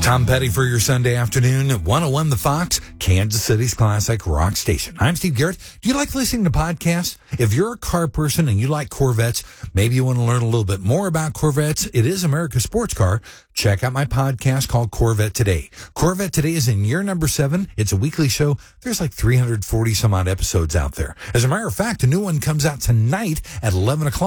Tom Petty for your Sunday afternoon at 101 The Fox, Kansas City's classic rock station. I'm Steve Garrett. Do you like listening to podcasts? If you're a car person and you like Corvettes, maybe you want to learn a little bit more about Corvettes. It is America's sports car. Check out my podcast called Corvette Today. Corvette Today is in year number 7. It's a weekly show. There's like 340 some odd episodes out there. As a matter of fact, a new one comes out tonight at 11 o'clock.